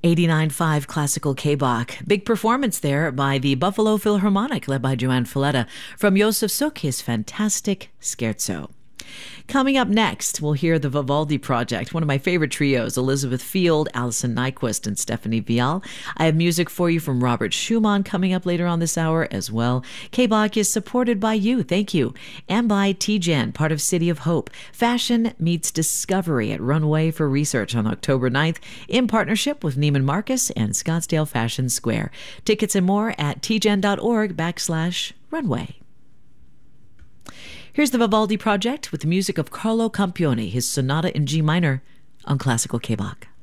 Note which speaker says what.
Speaker 1: 89.5 Classical K-Bach. Big performance there by the Buffalo Philharmonic, led by Joanne Falletta, from Josef Suk, his fantastic scherzo. Coming up next, we'll hear the Vivaldi Project, one of my favorite trios, Elizabeth Field, Alison Nyquist, and Stephanie Vial. I have music for you from Robert Schumann coming up later on this hour as well. K-Bach is supported by you, thank you, and by TGen, part of City of Hope. Fashion meets discovery at Runway for Research on October 9th in partnership with Neiman Marcus and Scottsdale Fashion Square. Tickets and more at tgen.org/runway. Here's the Vivaldi Project with the music of Carlo Campione, his Sonata in G minor on Classical K-Bach.